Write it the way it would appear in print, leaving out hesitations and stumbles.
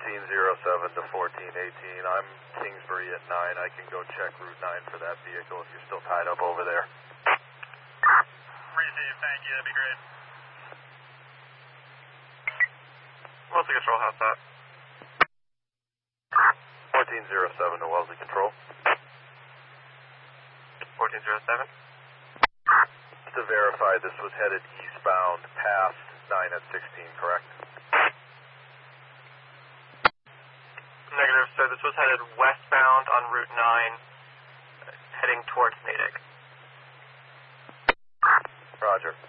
1407 to 1418. I'm Kingsbury at 9. I can go check Route 9 for that vehicle if you're still tied up over there. Receive, thank you, that'd be great. Wellesley Control, how's that? 1407 to Wellesley Control. 1407. To verify, this was headed eastbound past 9 at 16, correct? Negative, sir. This was headed westbound on Route 9, heading towards Natick. Roger.